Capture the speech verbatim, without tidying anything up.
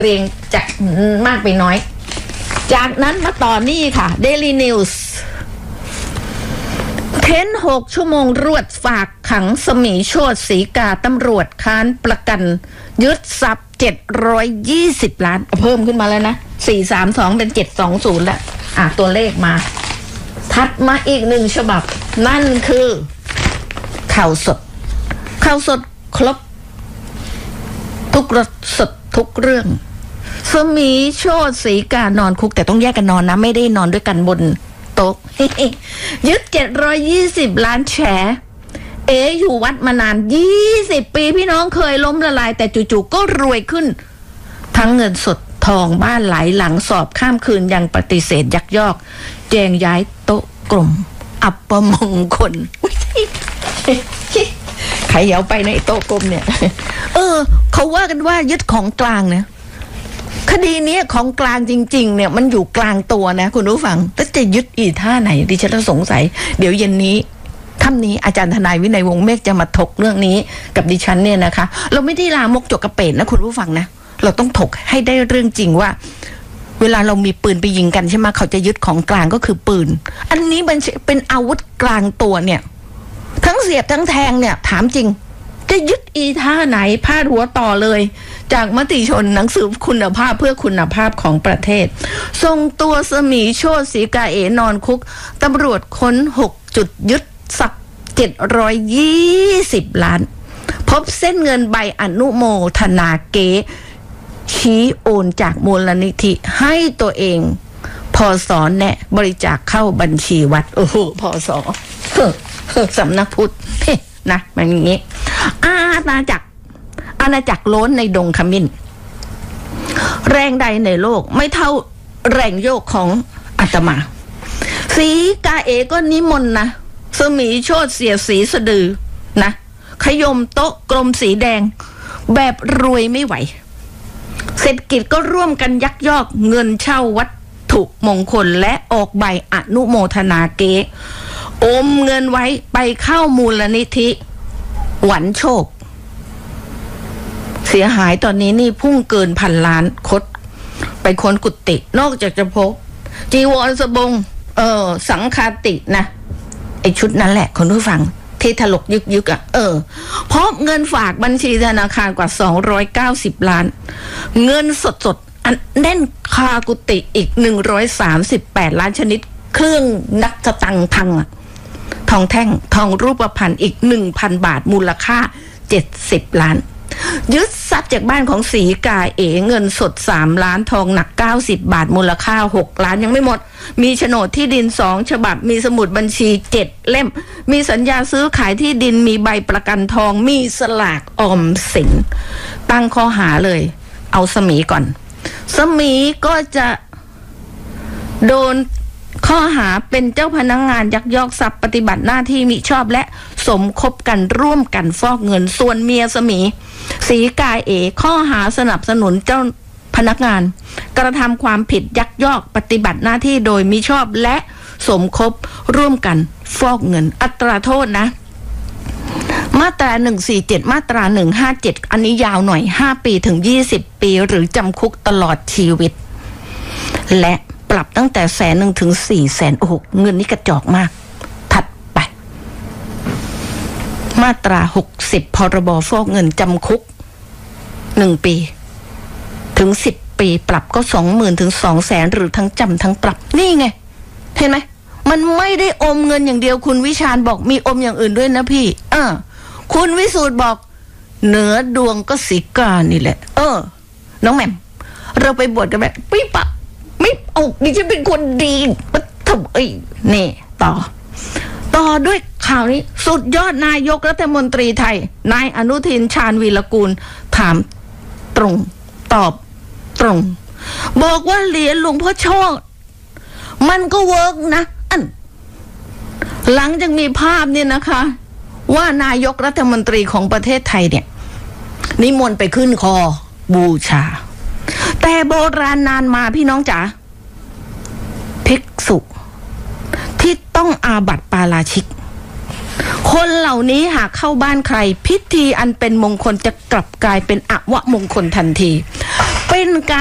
เรียงจากมากไปน้อยจากนั้นมาต่อนี่ค่ะ Daily News เค้นหกชั่วโมงรวดฝากขังสมีโชติศรีกาตำรวจค้านประกันยึดทรัพย์เจ็ดร้อยยี่สิบล้านเพิ่มขึ้นมาแล้วนะสี่สามสองเป็นเจ็ดสองศูนย์แล้วอ่ะตัวเลขมาถัดมาอีกหนึ่งฉบับนั่นคือข่าวสดข่าวสดครบทุกรสดทุกเรื่องสมีโชติศรีกานอนคุกแต่ต้องแยกกันนอนนะไม่ได้นอนด้วยกันบนโต๊ะ ยึดเจ็ดร้อยยี่สิบล้านแฉเออยู่วัดมานานยี่สิบปีพี่น้องเคยล้มละลายแต่จู่ๆก็รวยขึ้นทั้งเงินสดทองบ้านหลายหลังสอบข้ามคืนยังปฏิเสธยักยอกแจงย้ายโต๊ะกลมอัปปมงคลใครเอาไปในโต๊ะกลมเนี่ยเออเขาว่ากันว่ายึดของกลางเนี่ยคดีนี้ของกลางจริงๆเนี่ยมันอยู่กลางตัวนะคุณผู้ฟังแล้วจะยึดอีท่าไหนดิฉันสงสัยเดี๋ยวเย็นนี้ค่ำนี้อาจารย์ทนายวินัยวงศ์เมฆจะมาถกเรื่องนี้กับดิฉันเนี่ยนะคะเราไม่ได้ลามกจกกระเปดนะคุณผู้ฟังนะเราต้องถกให้ได้เรื่องจริงว่าเวลาเรามีปืนไปยิงกันใช่ไหมเขาจะยึดของกลางก็คือปืนอันนี้มันเป็นอาวุธกลางตัวเนี่ยทั้งเสียบทั้งแทงเนี่ยถามจริงจะยึดอีท่าไหนพาดหัวต่อเลยจากมติชนหนังสือคุณภาพเพื่อคุณภาพของประเทศส่งตัวสมีโชติศรีกาเอนอนคุกตำรวจค้นหกจุดยึดทรัพย์เจ็ดร้อยยี่สิบล้านพบเส้นเงินใบอนุโมทนาเก๊ชี้โอนจากมูลนิธิให้ตัวเองพศแนะบริจาคเข้าบัญชีวัดโอ้โหพศสำนักพุทธนะมันอย่างนี้อาณาจักรอาณาจักรโล้นในดงขมิ้นแรงใดในโลกไม่เท่าแรงโยกของอาตมาศรีกาเอก็นิมนต์นะสมีโชติเสียสีสะดือนะขยมโต๊ะกลมสีแดงแบบรวยไม่ไหวเศรษฐกิจก็ร่วมกันยักยอกเงินเช่าวัตถุมงคลและออกใบอนุโมทนาเก๊อมเงินไว้ไปเข้ามูลนิธิหวันโชคเสียหายตอนนี้นี่พุ่งเกินพันล้านคดไปค้นกุฏินอกจากจะพบจีวรสบงเออสังฆาตินะไอชุดนั้นแหละคนผู้ฟังที่ถลกยึกยึกอ่ะเออพบเงินฝากบัญชีธนาคารกว่าสองร้อยเก้าสิบล้านเงินสดสดอันแน่นคากุฏิอีกหนึ่งร้อยสามสิบแปดล้านชนิดเครื่องนักสตังค์พังอ่ะทองแท่งทองรูปพรรณอีก หนึ่งพัน บาทมูลค่าเจ็ดสิบล้านยึดทรัพย์จากบ้านของศรีกาเอเงินสดสามล้านทองหนักเก้าสิบบาทมูลค่าหกล้านยังไม่หมดมีโฉนดที่ดินสองฉบับมีสมุดบัญชีเจ็ดเล่มมีสัญญาซื้อขายที่ดินมีใบประกันทองมีสลากออมสินตั้งข้อหาเลยเอาสมีก่อนสมีก็จะโดนข้อหาเป็นเจ้าพนักงานยักยอกทรัพย์ปฏิบัติหน้าที่มิชอบและสมคบกันร่วมกันฟอกเงินส่วนเมียสมีศรีกาเอข้อหาสนับสนุนเจ้าพนักงานกระทำความผิดยักยอกปฏิบัติหน้าที่โดยมิชอบและสมคบร่วมกันฟอกเงินอัตราโทษนะมาตราหนึ่งสี่เจ็ดมาตราหนึ่งห้าเจ็ดอันนี้ยาวหน่อยห้าปีถึงยี่สิบปีหรือจำคุกตลอดชีวิตและปรับตั้งแต่แสนหนึ่งถึงสี่แสนโอ้โหเงินนี่กระจอกมากถัดไปมาตราหกสิบพรบฟอกเงินจำคุกหนึ่งปีถึงสิบปีปรับก็สองหมื่นถึงสองแสนหรือทั้งจำทั้งปรับนี่ไงเห็นไหมมันไม่ได้อมเงินอย่างเดียวคุณวิชาญบอกมีอมอย่างอื่นด้วยนะพี่เออคุณวิสูตรบอกเหนือดวงก็ศรีกานี่แหละเออน้องแหม่มเราไปบวชกันแบบปิ๊บปะไม่เอาดิฉันเป็นคนดีปะทำเอ้ยนี่ต่อต่อด้วยข่าวนี้สุดยอดนายกรัฐมนตรีไทยนายอนุทินชาญวีรกูลถามตรงตอบตรงบอกว่าเหรียญหลวงพ่อโชติมันก็เวิร์กนะอันหลังจากมีภาพเนี่ยนะคะว่านายกรัฐมนตรีของประเทศไทยเนี่ยนิมนต์ไปขึ้นคอบูชาแต่โบราณนานมาพี่น้องจ๋าภิกษุที่ต้องอาบัติปาราชิกคนเหล่านี้หากเข้าบ้านใครพิธีอันเป็นมงคลจะกลับกลายเป็นอวมงคลทันทีเป็นการ